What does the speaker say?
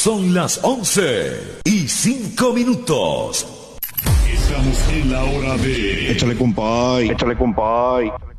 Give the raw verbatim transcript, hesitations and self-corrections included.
Son las once y cinco minutos. Estamos en la hora de... Échale, compay. Échale, compay.